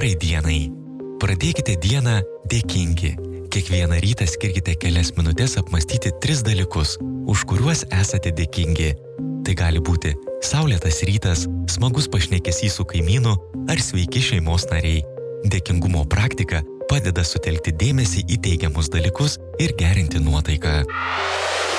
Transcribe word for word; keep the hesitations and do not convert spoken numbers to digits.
gerai dienai. Pradėkite dieną dėkingi. Kiekvieną rytą skirkite kelias minutės apmastyti tris dalykus, už kuriuos esate dėkingi. Tai gali būti saulėtas rytas, smagus pašnekesys su kaimynu ar sveiki šeimos nariai. Dėkingumo praktika padeda sutelkti dėmesį į teigiamus dalykus ir gerinti nuotaiką.